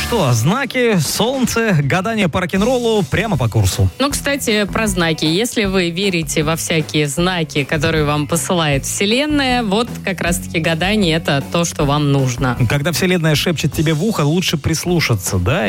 что, знаки, солнце, гадание по рок-н-роллу прямо по курсу. Ну, кстати, про знаки. Если вы верите во всякие знаки, которые вам посылает Вселенная, вот как раз-таки гадание — это то, что вам нужно. Когда Вселенная шепчет тебе в ухо, лучше прислушаться, да,